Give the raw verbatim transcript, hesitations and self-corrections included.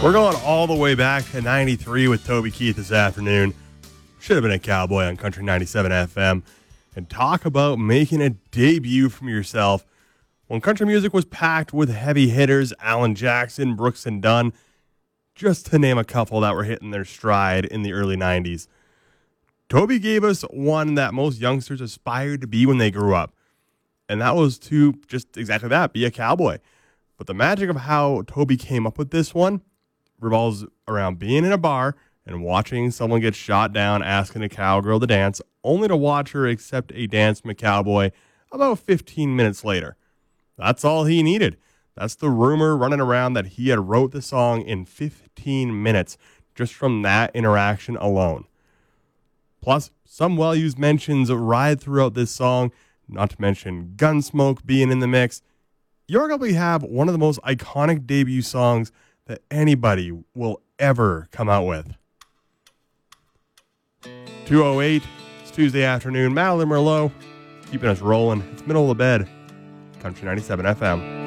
We're going all the way back to ninety-three with Toby Keith this afternoon. Should have been a cowboy on Country ninety-seven F M. And talk about making a debut from yourself. When country music was packed with heavy hitters, Alan Jackson, Brooks and Dunn, just to name a couple that were hitting their stride in the early nineties. Toby gave us one that most youngsters aspired to be when they grew up. And that was to just exactly that, be a cowboy. But the magic of how Toby came up with this one revolves around being in a bar and watching someone get shot down asking a cowgirl to dance, only to watch her accept a dance from a cowboy about fifteen minutes later. That's all he needed. That's the rumor running around that he had wrote the song in fifteen minutes just from that interaction alone. Plus, some well-used mentions ride throughout this song, not to mention Gunsmoke being in the mix. You're going to have one of the most iconic debut songs that anybody will ever come out with. two oh eight, it's Tuesday afternoon. Madeline Merlot, keeping us rolling. It's middle of the bed. Country ninety-seven F M.